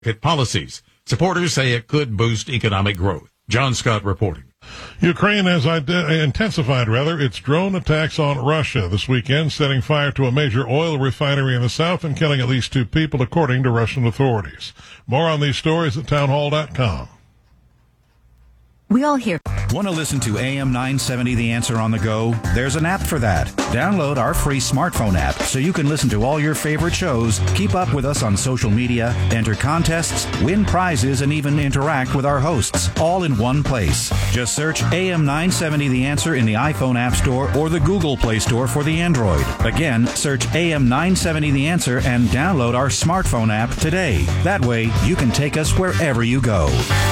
policies. Supporters say it could boost economic growth. John Scott reporting. Ukraine has intensified its drone attacks on Russia this weekend, setting fire to a major oil refinery in the south and killing at least 2 people, according to Russian authorities. More on these stories at townhall.com. We all hear. Want to listen to AM 970 The Answer on the go? There's an app for that. Download our free smartphone app so you can listen to all your favorite shows, keep up with us on social media, enter contests, win prizes, and even interact with our hosts, all in one place. Just search AM 970 The Answer in the iPhone App Store or the Google Play Store for the Android. Again, search AM 970 The Answer and download our smartphone app today. That way, you can take us wherever you go.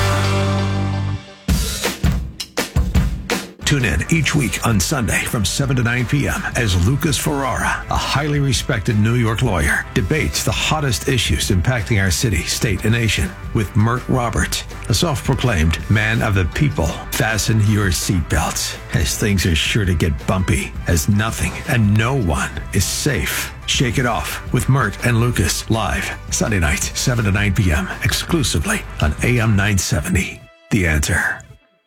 Tune in each week on Sunday from 7 to 9 p.m. as Lucas Ferrara, a highly respected New York lawyer, debates the hottest issues impacting our city, state, and nation with Mert Roberts, a self-proclaimed man of the people. Fasten your seatbelts, as things are sure to get bumpy, as nothing and no one is safe. Shake It Off with Mert and Lucas, live Sunday nights, 7 to 9 p.m., exclusively on AM 970. The Answer.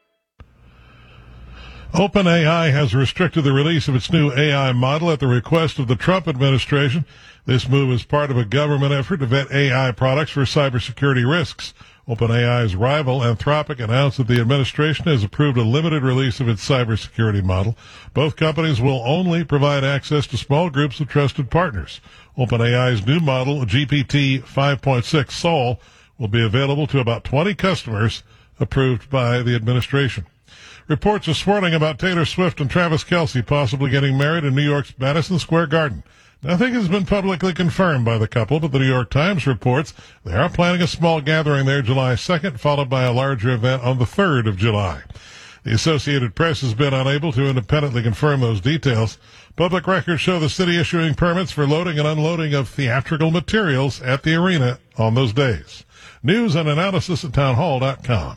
OpenAI has restricted the release of its new AI model at the request of the Trump administration. This move is part of a government effort to vet AI products for cybersecurity risks. OpenAI's rival, Anthropic, announced that the administration has approved a limited release of its cybersecurity model. Both companies will only provide access to small groups of trusted partners. OpenAI's new model, GPT 5.6 Sol, will be available to about 20 customers approved by the administration. Reports are swirling about Taylor Swift and Travis Kelce possibly getting married in New York's Madison Square Garden. Nothing has been publicly confirmed by the couple, but the New York Times reports they are planning a small gathering there July 2nd, followed by a larger event on the 3rd of July. The Associated Press has been unable to independently confirm those details. Public records show the city issuing permits for loading and unloading of theatrical materials at the arena on those days. News and analysis at townhall.com.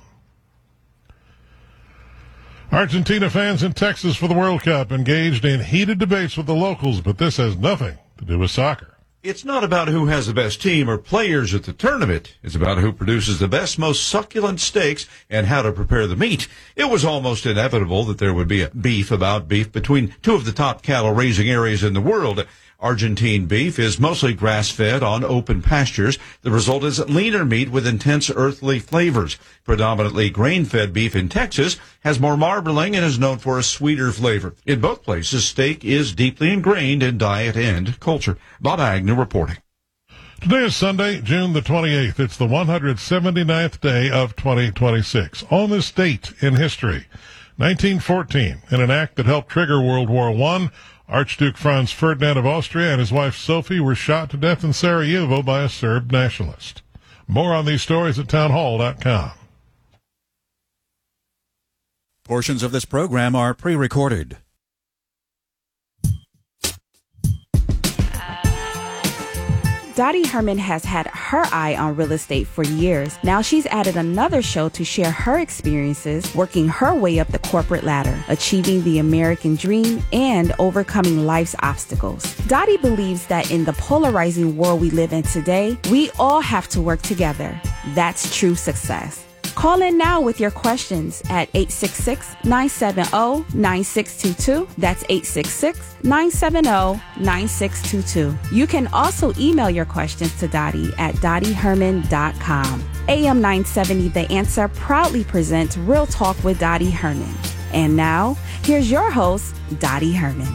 Argentina fans in Texas for the World Cup engaged in heated debates with the locals, but this has nothing to do with soccer. It's not about who has the best team or players at the tournament. It's about who produces the best, most succulent steaks and how to prepare the meat. It was almost inevitable that there would be a beef between 2 of the top cattle raising areas in the world. Argentine beef is mostly grass-fed on open pastures. The result is leaner meat with intense earthly flavors. Predominantly grain-fed beef in Texas has more marbling and is known for a sweeter flavor. In both places, steak is deeply ingrained in diet and culture. Bob Agnew reporting. Today is Sunday, June the 28th. It's the 179th day of 2026. On this date in history, 1914, in an act that helped trigger World War I, Archduke Franz Ferdinand of Austria and his wife Sophie were shot to death in Sarajevo by a Serb nationalist. More on these stories at townhall.com. Portions of this program are pre-recorded. Dottie Herman has had her eye on real estate for years. Now she's added another show to share her experiences, working her way up the corporate ladder, achieving the American dream, and overcoming life's obstacles. Dottie believes that in the polarizing world we live in today, we all have to work together. That's true success. Call in now with your questions at 866-970-9622. That's 866-970-9622. You can also email your questions to Dottie at dottieherman.com. AM 970 The Answer proudly presents Real Talk with Dottie Herman. And now, here's your host, Dottie Herman.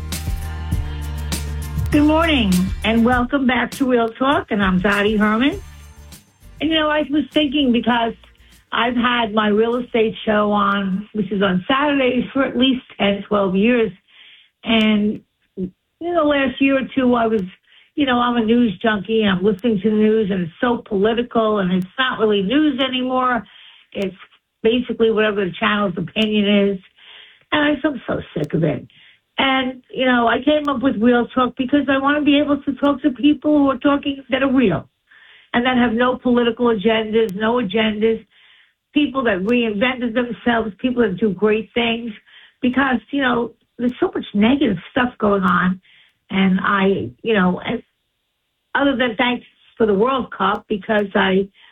Good morning, and welcome back to Real Talk, and I'm Dottie Herman. And, I was thinking because I've had my real estate show on, which is on Saturdays for at least 10, 12 years. And in the last year or two, I was, I'm a news junkie. I'm listening to the news, and it's so political, and it's not really news anymore. It's basically whatever the channel's opinion is. And I'm so sick of it. And, I came up with Real Talk because I want to be able to talk to people who are talking that are real and that have no political agendas, no agendas. People that reinvented themselves, people that do great things, because, there's so much negative stuff going on. And other than thanks for the World Cup because I